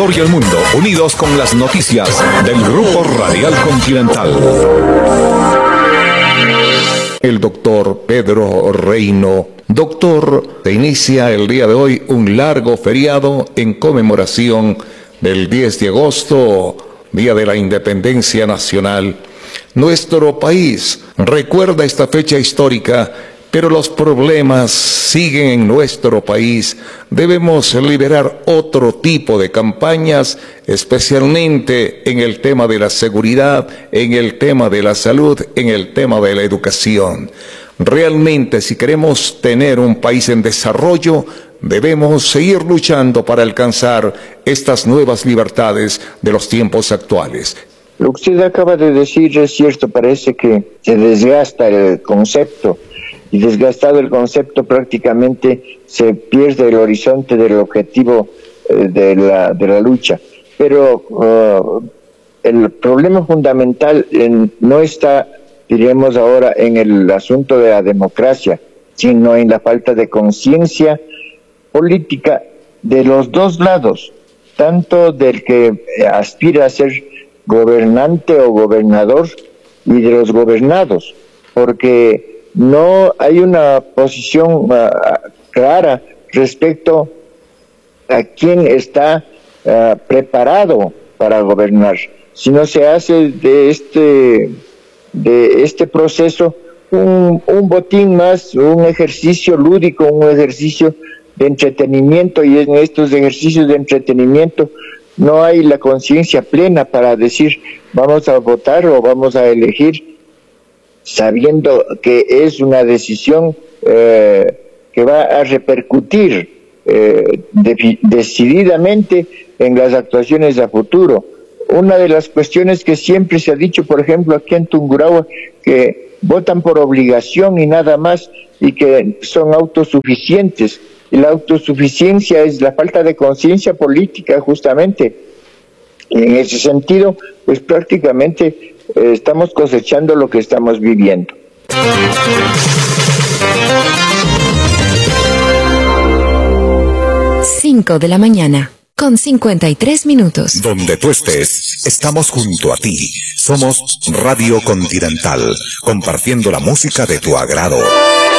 Ecuador y el mundo, unidos con las noticias del Grupo Radial Continental. El doctor Pedro Reino. Doctor, se inicia el día de hoy un largo feriado en conmemoración del 10 de agosto, Día de la Independencia Nacional. Nuestro país recuerda esta fecha histórica, pero los problemas siguen en nuestro país. Debemos liberar otro tipo de campañas, especialmente en el tema de la seguridad, en el tema de la salud, en el tema de la educación. Realmente, si queremos tener un país en desarrollo, debemos seguir luchando para alcanzar estas nuevas libertades de los tiempos actuales. Lo que usted acaba de decir es cierto, parece que se desgasta el concepto. Y desgastado el concepto, prácticamente se pierde el horizonte del objetivo de la lucha. Pero el problema fundamental no está, diremos ahora, en el asunto de la democracia, sino en la falta de conciencia política de los dos lados, tanto del que aspira a ser gobernante o gobernador y de los gobernados, porque no hay una posición clara respecto a quién está preparado para gobernar, sino se hace de este proceso un botín más, un ejercicio lúdico, un ejercicio de entretenimiento, y en estos ejercicios de entretenimiento no hay la conciencia plena para decir vamos a votar o vamos a elegir, sabiendo que es una decisión que va a repercutir decididamente en las actuaciones a futuro. Una de las cuestiones que siempre se ha dicho, por ejemplo, aquí en Tungurahua, que votan por obligación y nada más, y que son autosuficientes. Y la autosuficiencia es la falta de conciencia política, justamente. Y en ese sentido, pues prácticamente estamos cosechando lo que estamos viviendo. 5 de la mañana, con 53 minutos. Donde tú estés, estamos junto a ti. Somos Radio Continental, compartiendo la música de tu agrado.